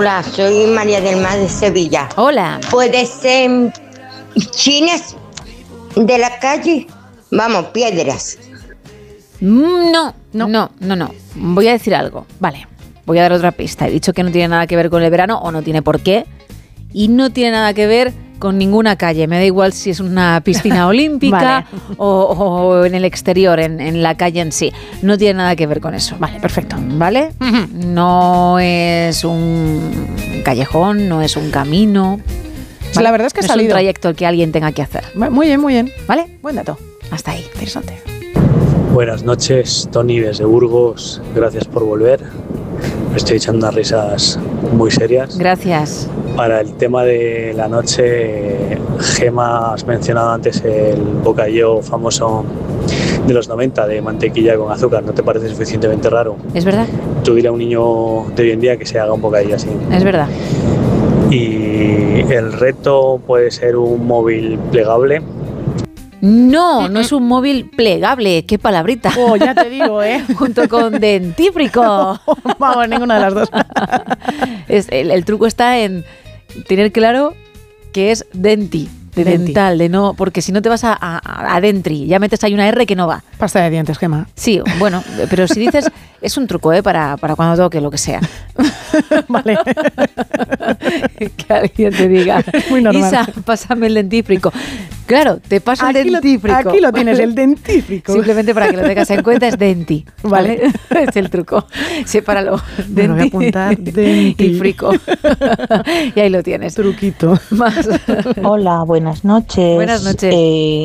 Hola, soy María del Mar de Sevilla. Hola. ¿Puede ser chines de la calle? Vamos, piedras. No. Voy a decir algo. Vale, voy a dar otra pista. He dicho que no tiene nada que ver con el verano o no tiene por qué. Y no tiene nada que ver con ninguna calle. Me da igual si es una piscina olímpica Vale. o en el exterior, en la calle en sí. No tiene nada que ver con eso. Vale, perfecto. ¿Vale? No es un callejón, no es un camino. Sí, la verdad es que ha no salido. es un trayecto que alguien tenga que hacer. Muy bien, muy bien. ¿Vale? Buen dato. Hasta ahí. Interesante. Buenas noches, Tony desde Burgos. Gracias por volver. Me estoy echando unas risas muy serias. Gracias. Para el tema de la noche, Gema, has mencionado antes el bocadillo famoso de los 90 de mantequilla con azúcar. ¿No te parece suficientemente raro? ¿Es verdad? Tú dile a un niño de hoy en día que se haga un bocadillo así. Es verdad. Y el reto puede ser un móvil plegable. No es un móvil plegable. ¡Qué palabrita! Oh, ya te digo, Junto con dentífrico. Vamos, ninguna de las dos. El truco está en tener claro que es denti, de Denti. dental, de no, porque si no te vas a dentri, ya metes ahí una R que no va. Pasta de dientes, Gema. Sí, bueno, pero si dices, es un truco, para cuando toque lo que sea. Vale. Que alguien te diga, Muy normal. Isa, pásame el dentífrico. Claro, te paso el dentífrico. Aquí lo tienes, el dentífrico. Simplemente para que lo tengas en cuenta es denti, ¿vale? Es el truco. Sepáralo. Me lo voy a apuntar, denti. y frico. Y ahí lo tienes. Truquito. Más. Hola, buenas noches. Buenas noches.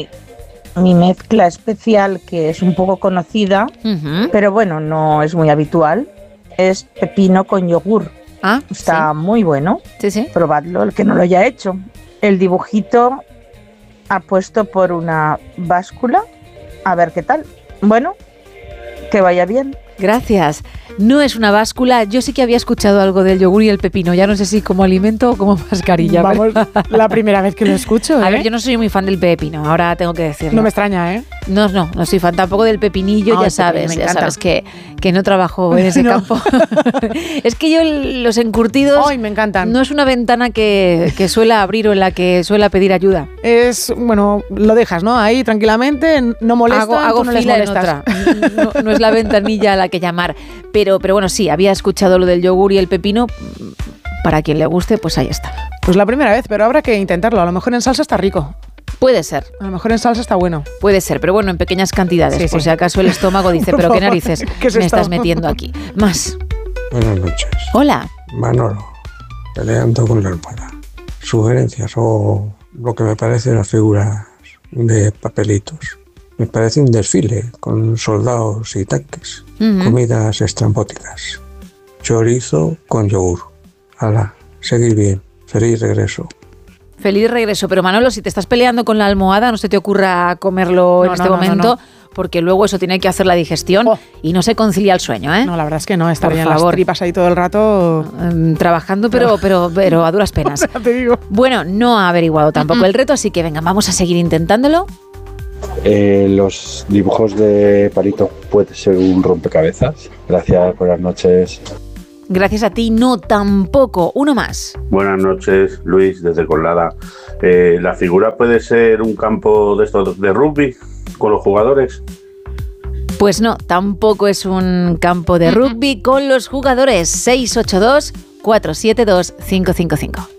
Mi mezcla especial, que es un poco conocida, Ujú. pero bueno, no es muy habitual, es pepino con yogur. Ah, Está muy bueno. sí. Probadlo, el que no lo haya hecho. El dibujito apuesto por una báscula. A ver qué tal. Bueno, que vaya bien. Gracias. No es una báscula. Yo sí que había escuchado algo del yogur y el pepino. Ya no sé si como alimento o como mascarilla. Vamos, la primera vez que lo escucho, A ver, yo no soy muy fan del pepino. Ahora tengo que decirlo. No me extraña, ¿eh? No soy fan tampoco del pepinillo, Ah, ya el pepino sabes, me ya encanta. sabes que no trabajo en ese No. campo. Es que yo los encurtidos Ay, me encantan. no es una ventana que suela abrir o en la que suela pedir ayuda. Es, bueno, lo dejas, ¿no? Ahí tranquilamente, no molesta, Hago tú no les fila en molestas. otra. No es la ventanilla a la que llamar. Pero bueno, sí, había escuchado lo del yogur y el pepino. Para quien le guste, pues ahí está. Pues la primera vez, pero habrá que intentarlo. A lo mejor en salsa está rico. Puede ser. A lo mejor en salsa está bueno. Puede ser, pero bueno, en pequeñas cantidades. Sí, Por sí. si acaso el estómago dice, Por pero qué favor, narices ¿qué es me esto? estás metiendo aquí. Más. Buenas noches. Hola. Manolo, peleando con la almohada. Sugerencias o lo que me parece las figuras de papelitos. Me parece un desfile con soldados y tanques. Ujú. Comidas estrambóticas. Chorizo con yogur. Hala, seguir bien. Feliz regreso. Feliz regreso. Pero Manolo, si te estás peleando con la almohada, no se te ocurra comerlo en No, este no, momento, porque luego eso tiene que hacer la digestión y no se concilia el sueño, ¿eh? No, la verdad es que no, estarían Por las favor. tripas ahí todo el rato. Trabajando, pero a duras penas. Ya te digo. Bueno, no ha averiguado tampoco el reto, así que venga, vamos a seguir intentándolo. Los dibujos de palito puede ser un rompecabezas. Gracias, buenas noches. Gracias a ti, no tampoco. Uno más. Buenas noches, Luis, desde Colada. ¿La figura puede ser un campo de estos de rugby con los jugadores? Pues no, tampoco es un campo de rugby con los jugadores. 682-472-555.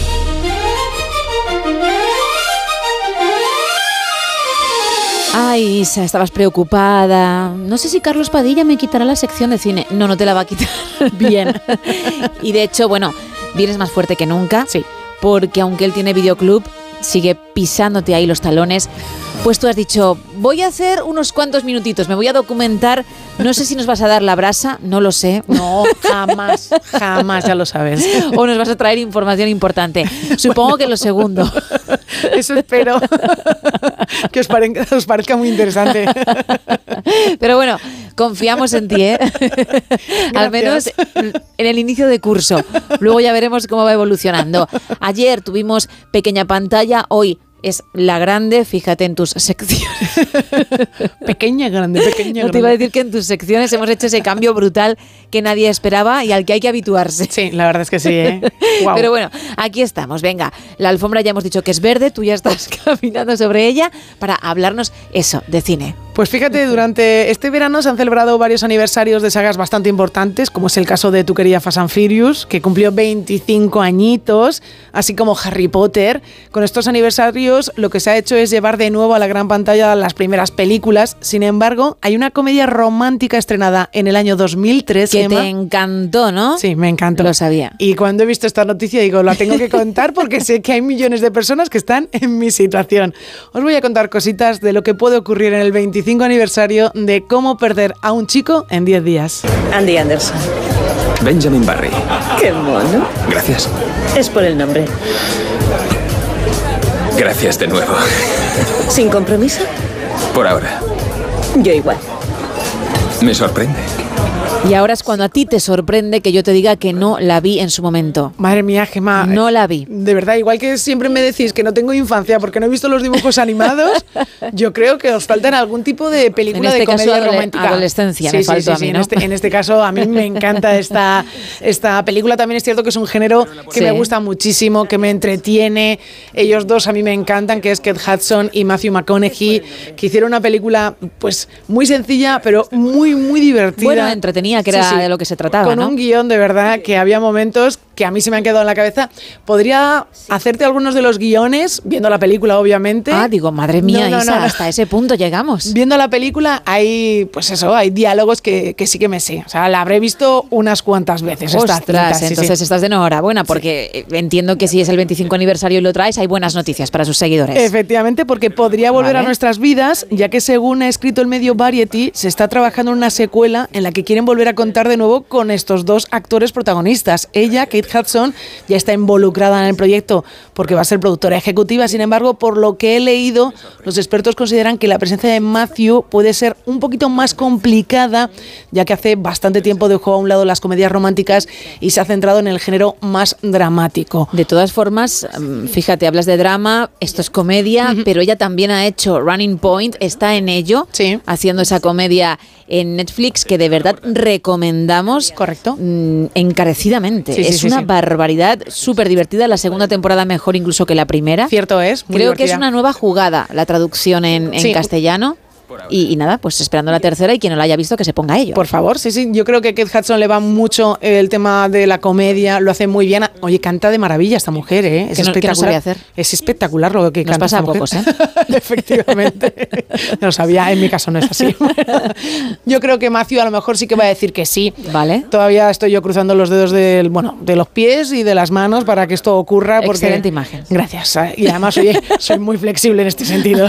Ay, Isa, estabas preocupada. No sé si Carlos Padilla me quitará la sección de cine. No te la va a quitar. Bien. Y de hecho, bueno, vienes más fuerte que nunca. Sí. Porque aunque él tiene videoclub, sigue pisándote ahí los talones. Pues tú has dicho, voy a hacer unos cuantos minutitos, me voy a documentar. No sé si nos vas a dar la brasa, no lo sé. No, jamás, ya lo sabes. O nos vas a traer información importante. Supongo que lo segundo. Eso espero. Que os parezca muy interesante. Pero bueno, confiamos en ti, ¿eh? Al menos en el inicio de curso. Luego ya veremos cómo va evolucionando. Ayer tuvimos pequeña pantalla, hoy es la grande, fíjate en tus secciones. Pequeña, grande, pequeña, No te iba a decir que en tus secciones hemos hecho ese cambio brutal que nadie esperaba y al que hay que habituarse. Sí, la verdad es que sí, ¿eh? Wow. Pero bueno, aquí estamos. Venga, la alfombra ya hemos dicho que es verde, tú ya estás caminando sobre ella para hablarnos eso, de cine. Pues fíjate, durante este verano se han celebrado varios aniversarios de sagas bastante importantes, como es el caso de tu querida Fast and Furious, que cumplió 25 añitos, así como Harry Potter. Con estos aniversarios lo que se ha hecho es llevar de nuevo a la gran pantalla las primeras películas. Sin embargo, hay una comedia romántica estrenada en el año 2003, que Emma. te encantó, ¿no? Sí, me encantó. Lo sabía. Y cuando he visto esta noticia digo, la tengo que contar porque sé que hay millones de personas que están en mi situación. Os voy a contar cositas de lo que puede ocurrir en el 25 aniversario de Cómo perder a un chico en 10 días. Andy Anderson. Benjamin Barry. Qué mono. Gracias. Es por el nombre. Gracias de nuevo. ¿Sin compromiso? Por ahora. Yo igual. Me sorprende. Y ahora es cuando a ti te sorprende que yo te diga que no la vi en su momento. Madre mía, Gemma. No la vi. De verdad, igual que siempre me decís que no tengo infancia porque no he visto los dibujos animados, yo creo que os faltan algún tipo de película en este de comedia caso, romántica. Adolescencia, me faltó a mí, ¿no? En este caso, a mí me encanta esta película. También es cierto que es un género que me gusta muchísimo, que me entretiene. Ellos dos a mí me encantan, que es Kate Hudson y Matthew McConaughey, que hicieron una película pues muy sencilla, pero muy, muy divertida. Bueno, entretenida, que era de lo que se trataba, con ¿no? un guión de verdad que había momentos que a mí se me han quedado en la cabeza. Podría hacerte algunos de los guiones, viendo la película, obviamente. Ah, digo, madre mía, Isa, hasta ese punto llegamos. Viendo la película hay, pues eso, hay diálogos que sí que me sé. O sea, la habré visto unas cuantas veces. Ostras, entonces sí. estás de enhorabuena, porque entiendo que si es el 25 aniversario y lo traes, hay buenas noticias para sus seguidores. Efectivamente, porque podría volver a nuestras vidas, ya que según ha escrito el medio Variety, se está trabajando en una secuela en la que quieren volver a contar de nuevo con estos dos actores protagonistas. Ella, Kate Hudson, ya está involucrada en el proyecto porque va a ser productora ejecutiva. Sin embargo, por lo que he leído, los expertos consideran que la presencia de Matthew puede ser un poquito más complicada, ya que hace bastante tiempo dejó a un lado las comedias románticas y se ha centrado en el género más dramático. De todas formas, fíjate, hablas de drama, esto es comedia, pero ella también ha hecho Running Point, está en ello, haciendo esa comedia en Netflix que de verdad recomendamos. Correcto. Encarecidamente. Es una barbaridad, súper divertida. La segunda temporada mejor incluso que la primera. Cierto es. Creo divertida. Que es una nueva jugada la traducción en castellano. Y nada, pues esperando la tercera y quien no la haya visto que se ponga a ello. Por favor, sí. Yo creo que a Kate Hudson le va mucho el tema de la comedia, lo hace muy bien. Oye, canta de maravilla esta mujer, ¿eh? Es espectacular. ¿Qué no sabe hacer? Es espectacular lo que canta pasa esta mujer. a pocos, ¿eh? Efectivamente. No lo sabía, en mi caso no es así. Yo creo que Matthew a lo mejor sí que va a decir que sí. Vale. Todavía estoy yo cruzando los dedos de los pies y de las manos para que esto ocurra. Porque, excelente imagen. Gracias. Y además soy muy flexible en este sentido.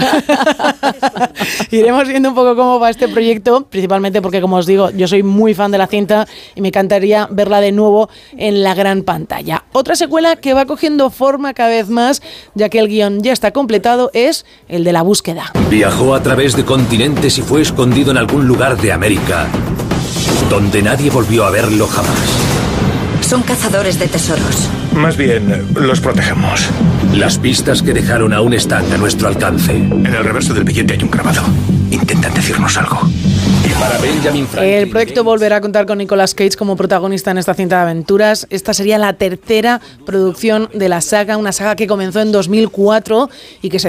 Iremos viendo un poco cómo va este proyecto, principalmente porque, como os digo, yo soy muy fan de la cinta y me encantaría verla de nuevo en la gran pantalla. Otra secuela que va cogiendo forma cada vez más, ya que el guión ya está completado, es el de La búsqueda. Viajó a través de continentes y fue escondido en algún lugar de América, donde nadie volvió a verlo jamás. Son cazadores de tesoros. Más bien, los protegemos. Las pistas que dejaron aún están a nuestro alcance. En el reverso del billete hay un grabado. Intentan decirnos algo. Y para Benjamin Franklin, el proyecto volverá a contar con Nicolas Cage como protagonista en esta cinta de aventuras. Esta sería la tercera producción de la saga, una saga que comenzó en 2004 y que se